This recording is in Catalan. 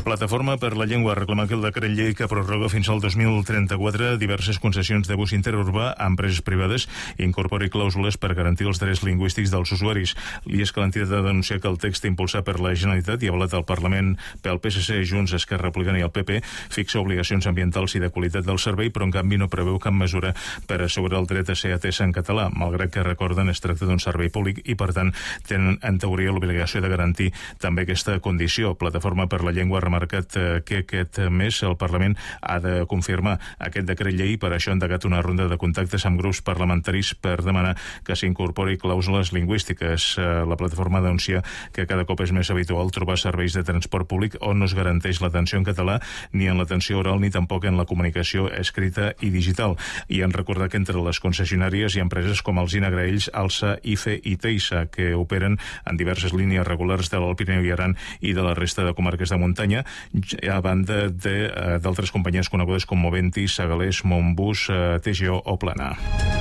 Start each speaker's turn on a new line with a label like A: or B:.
A: Plataforma per la Llengua reclama que el decret llei que prorroga fins al 2034 diverses concessions de bus interurbà a empreses privades incorpori clàusules per garantir els drets lingüístics dels usuaris. L'IES que l'entitat ha denunciat que el text impulsat per la Generalitat i avalat al Parlament pel PSC, Junts, Esquerra Republicana i el PP fixa obligacions ambientals i de qualitat del servei, però en canvi no preveu cap mesura per assegurar el dret a ser atès en català, malgrat que recorden es tracta d'un servei públic i, per tant, tenen en teoria l'obligació de garantir també aquesta condició. Plataforma per la Llengua ha remarcat que aquest mes el Parlament ha de confirmar aquest decret llei, per això ha endegat una ronda de contactes amb grups parlamentaris per demanar que s'incorpori clàusules lingüístiques. La plataforma denuncia que cada cop és més habitual trobar serveis de transport públic on no es garanteix l'atenció en català ni en l'atenció oral ni tampoc en la comunicació escrita i digital. I han recordat que entre les concessionàries hi ha empreses com Alsina Graells, Alsa, IFE i Teisa, que operen en diverses línies regulars de l'Alt Pirineu i Aran i de la resta de comarques de muntanya, a banda d'altres companyies conegudes com Moventi, Sagalés, Montbus, TGO o Plana.